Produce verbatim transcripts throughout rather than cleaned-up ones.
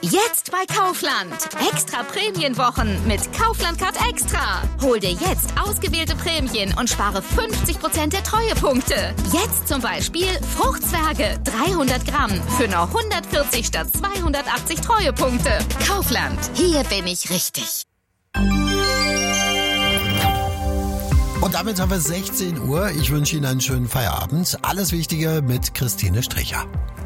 Jetzt bei Kaufland. Extra Prämienwochen mit Kaufland Card Extra. Hol dir jetzt ausgewählte Prämien und spare fünfzig Prozent der Treuepunkte. Jetzt zum Beispiel Fruchtzwerge dreihundert Gramm für nur hundertvierzig statt zweihundertachtzig Treuepunkte. Kaufland. Hier bin ich richtig. Und damit haben wir sechzehn Uhr. Ich wünsche Ihnen einen schönen Feierabend. Alles Wichtige mit Christine Stricher.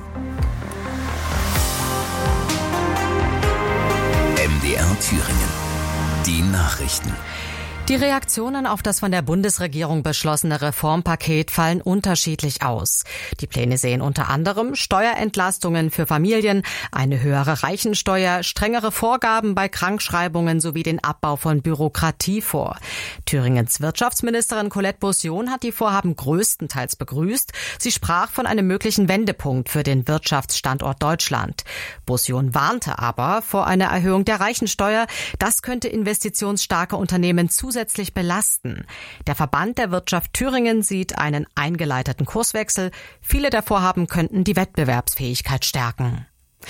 M D R Thüringen. Die Nachrichten. Die Reaktionen auf das von der Bundesregierung beschlossene Reformpaket fallen unterschiedlich aus. Die Pläne sehen unter anderem Steuerentlastungen für Familien, eine höhere Reichensteuer, strengere Vorgaben bei Krankschreibungen sowie den Abbau von Bürokratie vor. Thüringens Wirtschaftsministerin Colette Bossion hat die Vorhaben größtenteils begrüßt. Sie sprach von einem möglichen Wendepunkt für den Wirtschaftsstandort Deutschland. Bossion warnte aber vor einer Erhöhung der Reichensteuer. Das könnte investitionsstarke Unternehmen zusätzlich belasten. Der Verband der Wirtschaft Thüringen sieht einen eingeleiteten Kurswechsel. Viele der Vorhaben könnten die Wettbewerbsfähigkeit stärken.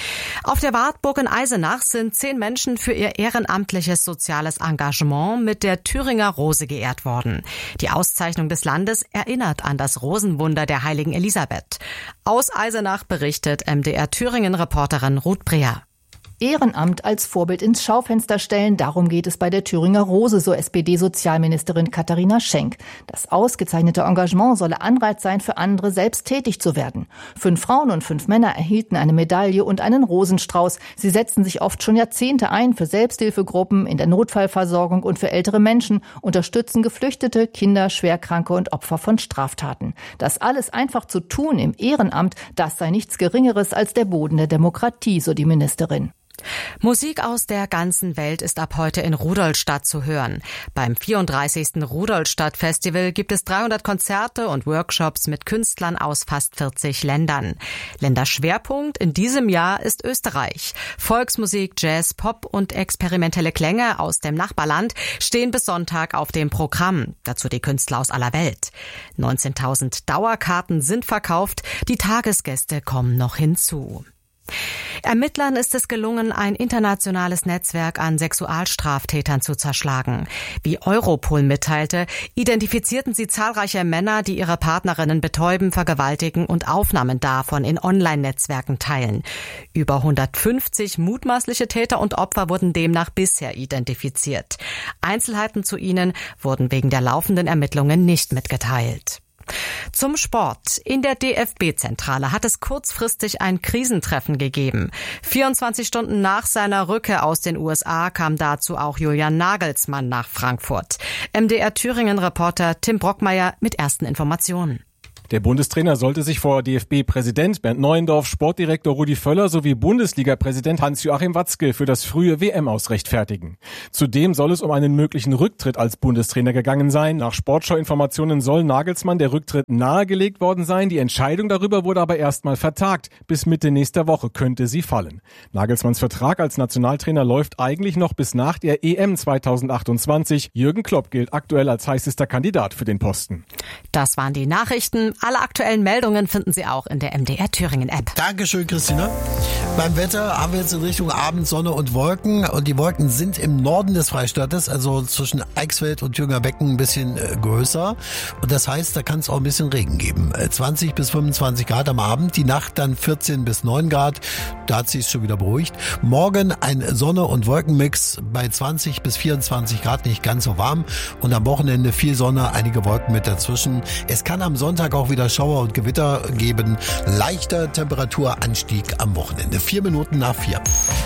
Auf der Wartburg in Eisenach sind zehn Menschen für ihr ehrenamtliches soziales Engagement mit der Thüringer Rose geehrt worden. Die Auszeichnung des Landes erinnert an das Rosenwunder der heiligen Elisabeth. Aus Eisenach berichtet M D R Thüringen-Reporterin Ruth Breer. Ehrenamt als Vorbild ins Schaufenster stellen, darum geht es bei der Thüringer Rose, so S P D-Sozialministerin Katharina Schenk. Das ausgezeichnete Engagement solle Anreiz sein, für andere selbst tätig zu werden. Fünf Frauen und fünf Männer erhielten eine Medaille und einen Rosenstrauß. Sie setzen sich oft schon Jahrzehnte ein für Selbsthilfegruppen, in der Notfallversorgung und für ältere Menschen, unterstützen Geflüchtete, Kinder, Schwerkranke und Opfer von Straftaten. Das alles einfach zu tun im Ehrenamt, das sei nichts Geringeres als der Boden der Demokratie, so die Ministerin. Musik aus der ganzen Welt ist ab heute in Rudolstadt zu hören. Beim vierunddreißigsten Rudolstadt-Festival gibt es dreihundert Konzerte und Workshops mit Künstlern aus fast vierzig Ländern. Länderschwerpunkt in diesem Jahr ist Österreich. Volksmusik, Jazz, Pop und experimentelle Klänge aus dem Nachbarland stehen bis Sonntag auf dem Programm. Dazu die Künstler aus aller Welt. neunzehntausend Dauerkarten sind verkauft, die Tagesgäste kommen noch hinzu. Ermittlern ist es gelungen, ein internationales Netzwerk an Sexualstraftätern zu zerschlagen. Wie Europol mitteilte, identifizierten sie zahlreiche Männer, die ihre Partnerinnen betäuben, vergewaltigen und Aufnahmen davon in Online-Netzwerken teilen. Über hundertfünfzig mutmaßliche Täter und Opfer wurden demnach bisher identifiziert. Einzelheiten zu ihnen wurden wegen der laufenden Ermittlungen nicht mitgeteilt. Zum Sport. In der D F B-Zentrale hat es kurzfristig ein Krisentreffen gegeben. vierundzwanzig Stunden nach seiner Rückkehr aus den U S A kam dazu auch Julian Nagelsmann nach Frankfurt. M D R Thüringen-Reporter Tim Brockmeier mit ersten Informationen. Der Bundestrainer sollte sich vor D F B-Präsident Bernd Neuendorf, Sportdirektor Rudi Völler sowie Bundesliga-Präsident Hans-Joachim Watzke für das frühe W M-Aus rechtfertigen. Zudem soll es um einen möglichen Rücktritt als Bundestrainer gegangen sein. Nach Sportschau-Informationen soll Nagelsmann der Rücktritt nahegelegt worden sein. Die Entscheidung darüber wurde aber erstmal vertagt. Bis Mitte nächster Woche könnte sie fallen. Nagelsmanns Vertrag als Nationaltrainer läuft eigentlich noch bis nach der E M zweitausendachtundzwanzig. Jürgen Klopp gilt aktuell als heißester Kandidat für den Posten. Das waren die Nachrichten. Alle aktuellen Meldungen finden Sie auch in der M D R Thüringen-App. Dankeschön, Christina. Beim Wetter haben wir jetzt in Richtung Abend Sonne und Wolken. Und die Wolken sind im Norden des Freistaates, also zwischen Eichsfeld und Thüringer Becken, ein bisschen äh, größer. Und das heißt, da kann es auch ein bisschen Regen geben. zwanzig bis fünfundzwanzig Grad am Abend, die Nacht dann vierzehn bis neun Grad. Da hat sich schon wieder beruhigt. Morgen ein Sonne- und Wolkenmix bei zwanzig bis vierundzwanzig Grad, nicht ganz so warm. Und am Wochenende viel Sonne, einige Wolken mit dazwischen. Es kann am Sonntag auch wieder Schauer und Gewitter geben. Leichter Temperaturanstieg am Wochenende. Vier Minuten nach vier.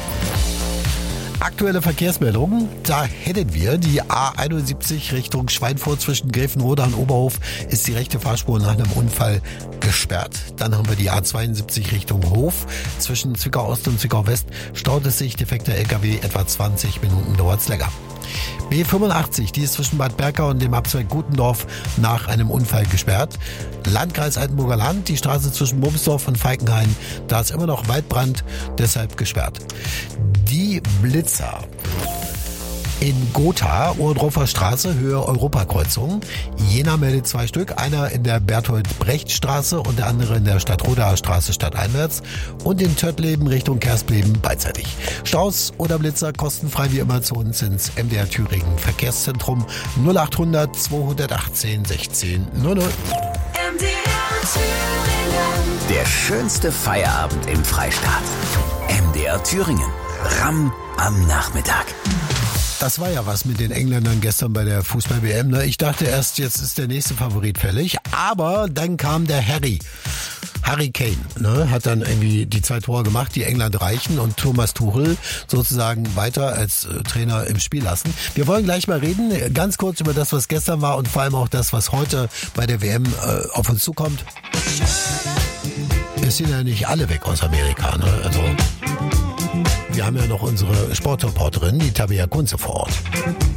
Aktuelle Verkehrsmeldungen, da hätten wir die A einundsiebzig Richtung Schweinfurt zwischen Gräfenroda und Oberhof, ist die rechte Fahrspur nach einem Unfall gesperrt. Dann haben wir die A zweiundsiebzig Richtung Hof zwischen Zwickau Ost und Zwickau West, staut es sich, defekter L K W, etwa zwanzig Minuten dauert's länger. B fünfundachtzig, die ist zwischen Bad Berka und dem Abzweig Gutendorf nach einem Unfall gesperrt. Landkreis Altenburger Land, die Straße zwischen Bumsdorf und Falkenhain, da ist immer noch Waldbrand, deshalb gesperrt. Die Blitzer. In Gotha, Ohrdruffer Straße, Höhe Europakreuzung. Jena meldet zwei Stück. Einer in der Berthold-Brecht-Straße und der andere in der Stadtrodaer Straße stadteinwärts. Und in Töttleben Richtung Kerspleben beidseitig. Staus oder Blitzer kostenfrei wie immer zu uns ins M D R Thüringen Verkehrszentrum null achthundert zweihundertachtzehn sechzehn null null. M D R Thüringen. Der schönste Feierabend im Freistaat. M D R Thüringen. Ramm am Nachmittag. Das war ja was mit den Engländern gestern bei der Fußball-W M. Ne? Ich dachte erst, jetzt ist der nächste Favorit fällig. Aber dann kam der Harry. Harry Kane, ne, hat dann irgendwie die zwei Tore gemacht, die England reichen und Thomas Tuchel sozusagen weiter als äh, Trainer im Spiel lassen. Wir wollen gleich mal reden, ganz kurz über das, was gestern war und vor allem auch das, was heute bei der W M äh, auf uns zukommt. Es sind ja nicht alle weg aus Amerika, ne? Also wir haben ja noch unsere Sportreporterin, die Tabea Kunze vor Ort.